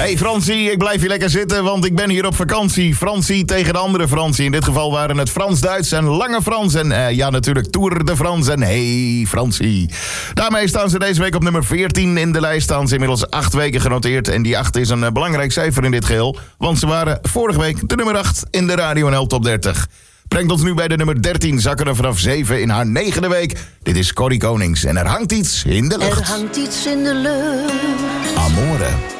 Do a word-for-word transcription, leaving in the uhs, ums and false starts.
Hey Fransie, ik blijf hier lekker zitten, want ik ben hier op vakantie. Fransie tegen de andere Fransie. In dit geval waren het Frans-Duits en Lange Frans. En uh, ja, natuurlijk Tour de France en hey Fransie. Daarmee staan ze deze week op nummer veertien in de lijst. Staan ze inmiddels acht weken genoteerd. En die acht is een uh, belangrijk cijfer in dit geheel. Want ze waren vorige week de nummer acht in de Radio N L Top dertig. Brengt ons nu bij de nummer dertien, zakken er vanaf zeven in haar negende week. Dit is Corrie Konings en er hangt iets in de lucht. Er hangt iets in de lucht. Amore.